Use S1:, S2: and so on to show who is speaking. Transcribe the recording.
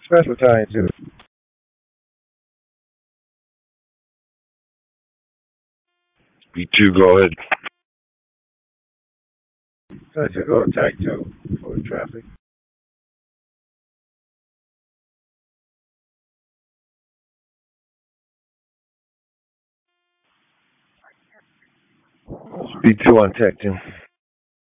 S1: Special time too.
S2: B2, go ahead.
S1: So I should go attack Joe for traffic. B2 on tech, Tim.